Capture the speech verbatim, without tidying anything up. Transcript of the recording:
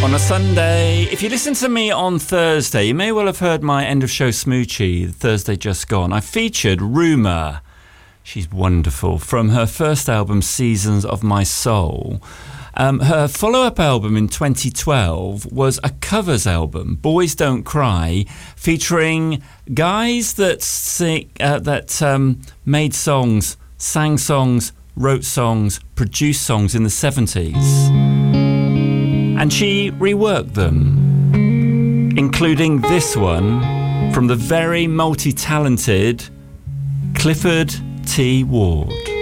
On a Sunday. If you listen to me on Thursday, you may well have heard my end of show smoochie, Thursday just gone. I featured Rumour. She's wonderful. From her first album, Seasons of My Soul. Um, her follow-up album in twenty twelve was a covers album, Boys Don't Cry, featuring guys that sing, uh, that um, made songs, sang songs, wrote songs, produced songs in the seventies. And she reworked them, including this one from the very multi-talented Clifford T. Ward.